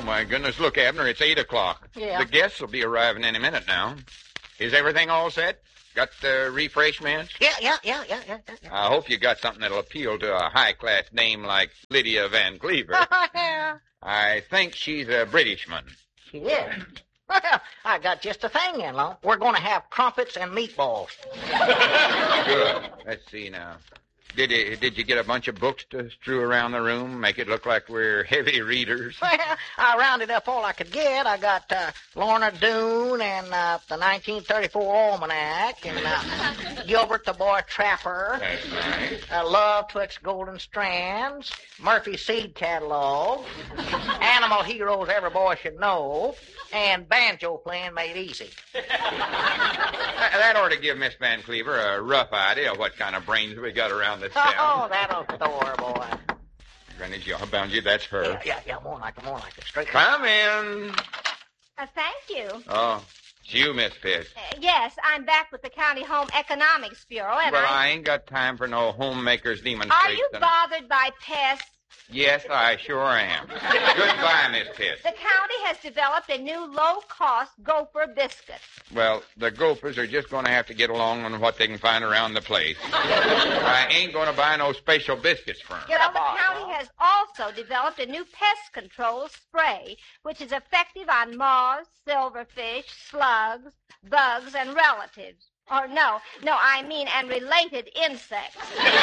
my goodness. Look, Abner, it's 8 o'clock. Yeah. The guests will be arriving any minute now. Is everything all set? Got the refreshments? Yeah. I hope you got something that'll appeal to a high-class name like Lydia Van Cleaver. Yeah. I think she's a Britishman. She is. Well, I got just a thing in, Lon. We're going to have crumpets and meatballs. Good. Let's see now. Did you get a bunch of books to strew around the room, make it look like we're heavy readers? Well, I rounded up all I could get. I got Lorna Doone and the 1934 Almanac and Gilbert the Boy Trapper. That's nice. Love Twixt Golden Strands, Murphy Seed Catalog, Animal Heroes Every Boy Should Know, and Banjo Playing Made Easy. That ought to give Miss Van Cleaver a rough idea of what kind of brains we got around this town. Oh, that'll Thor, boy. Granny's jawbound you, that's her. Yeah, more like it. Straight. Come in. Thank you. Oh, it's you, Miss Pitts. Yes, I'm back with the County Home Economics Bureau, and Well, I ain't got time for no homemaker's demonstration. Are you bothered by pests? Yes, I sure am. Goodbye, Miss Pitts. The county has developed a new low-cost gopher biscuit. Well, the Gophers are just going to have to get along on what they can find around the place. I ain't going to buy no special biscuits from them. Well, the county has also developed a new pest control spray, which is effective on moths, silverfish, slugs, bugs, and relatives. Or no, I mean and related insects.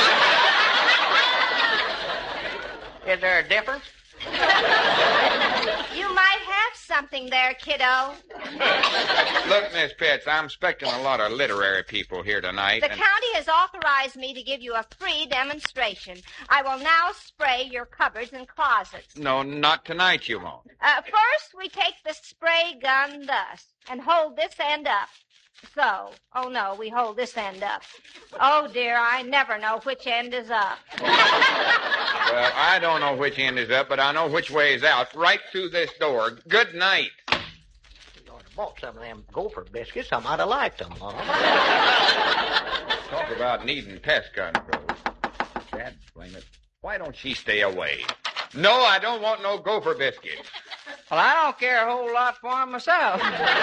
Is there a difference? You might have something there, kiddo. Look, Miss Pitts, I'm expecting a lot of literary people here tonight. The county has authorized me to give you a free demonstration. I will now spray your cupboards and closets. No, not tonight, you won't. First, we take the spray gun thus and hold this end up. So. Oh, no, we hold this end up. Oh, dear, I never know which end is up. Well, I don't know which end is up, but I know which way is out. Right through this door. Good night. You ought to bought some of them gopher biscuits. I might have liked them. Talk about needing pest control. Dad, blame it. Why don't she stay away? No, I don't want no gopher biscuits. Well, I don't care a whole lot for him myself.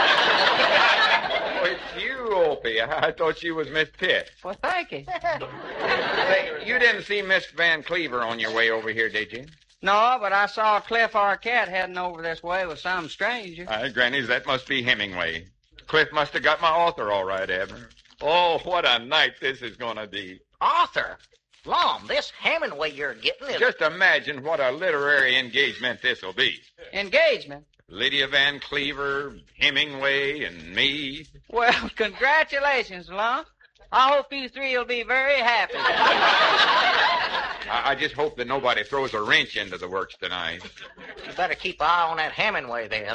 Oh, it's you, Opie. I thought she was Miss Pitt. Well, thank you. Say, you didn't see Miss Van Cleaver on your way over here, did you? No, but I saw Cliff Arquette heading over this way with some stranger. Grannies, that must be Hemingway. Cliff must have got my author all right, Abner. Oh, what a night this is going to be. Author? Lom, this Hemingway you're getting is... Just imagine what a literary engagement this'll be. Engagement? Lydia Van Cleaver, Hemingway, and me. Well, congratulations, Lum. I hope you three will be very happy. I just hope that nobody throws a wrench into the works tonight. You better keep an eye on that Hemingway, then.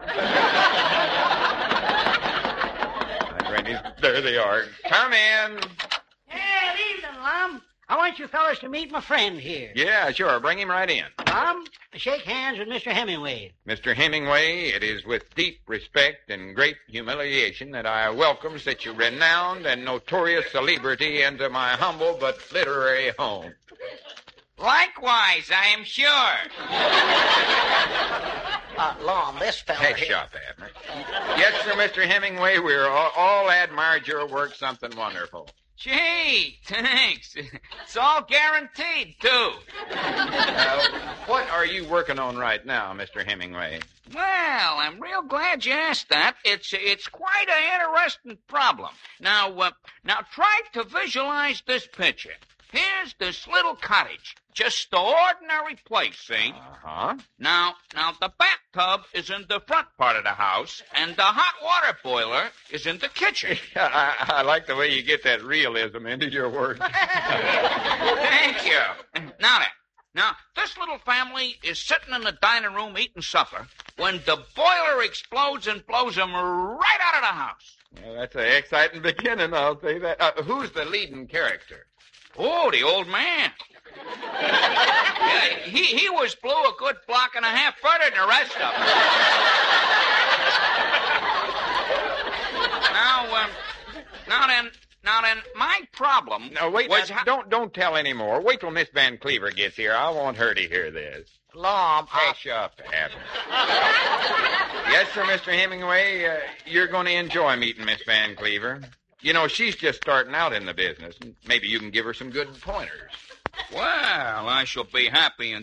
Grannies, there they are. Come in. Hey, evening, Lum. I want you fellas to meet my friend here. Yeah, sure. Bring him right in. Lum, shake hands with Mr. Hemingway. Mr. Hemingway, it is with deep respect and great humiliation that I welcome such a renowned and notorious celebrity into my humble but literary home. Likewise, I am sure. Lom, this fella Hey, here... shut that, man. Yes, sir, Mr. Hemingway, we're all admired your work. Something wonderful. Gee, thanks. It's all guaranteed, too. What are you working on right now, Mr. Hemingway? Well, I'm real glad you asked that. It's quite an interesting problem. Now try to visualize this picture. Here's this little cottage. Just the ordinary place, see? Uh-huh. Now, the bathtub is in the front part of the house, and the hot water boiler is in the kitchen. I like the way you get that realism into your work. Thank you. Now, this little family is sitting in the dining room eating supper when the boiler explodes and blows them right out of the house. Well, that's an exciting beginning, I'll say that. Who's the leading character? Oh, the old man. He was blew a good block and a half further than the rest of them. Now then, my problem No, wait, was don't tell any more. Wait till Miss Van Cleaver gets here. I want her to hear this. Lum, Hush up, Abner. Yes, sir, Mr. Hemingway. You're going to enjoy meeting Miss Van Cleaver. You know, she's just starting out in the business. Maybe you can give her some good pointers. Well, I shall be happy and